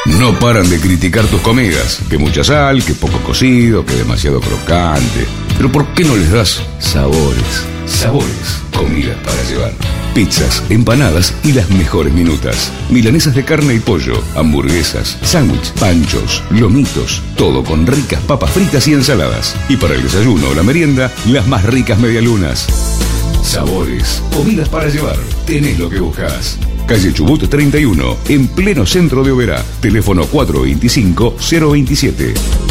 No paran de criticar tus comidas, que mucha sal, que poco cocido, que demasiado crocante. Pero ¿por qué no les das sabores? Sabores, comidas para llevar. Pizzas, empanadas y las mejores minutas. Milanesas de carne y pollo, hamburguesas, sándwich, panchos, lomitos. Todo con ricas papas fritas y ensaladas. Y para el desayuno o la merienda, las más ricas medialunas. Sabores, comidas para llevar. Tenés lo que buscas. Calle Chubut 31, en pleno centro de Oberá. Teléfono 425-027.